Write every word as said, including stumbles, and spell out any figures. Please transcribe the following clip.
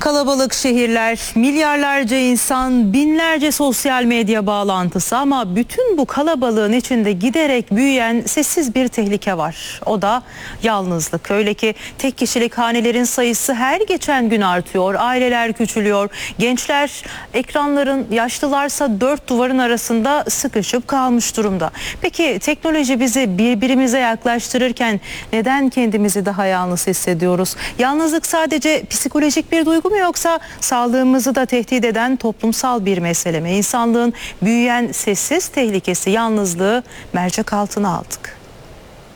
Kalabalık şehirler, milyarlarca insan, binlerce sosyal medya bağlantısı ama bütün bu kalabalığın içinde giderek büyüyen sessiz bir tehlike var. O da yalnızlık. Öyle ki tek kişilik hanelerin sayısı her geçen gün artıyor. Aileler küçülüyor. Gençler ekranların, yaşlılarsa dört duvarın arasında sıkışıp kalmış durumda. Peki teknoloji bizi birbirimize yaklaştırırken neden kendimizi daha yalnız hissediyoruz? Yalnızlık sadece psikolojik bir duygu mu yoksa sağlığımızı da tehdit eden toplumsal bir mesele mi? İnsanlığın büyüyen sessiz tehlikesi, yalnızlığı mercek altına aldık.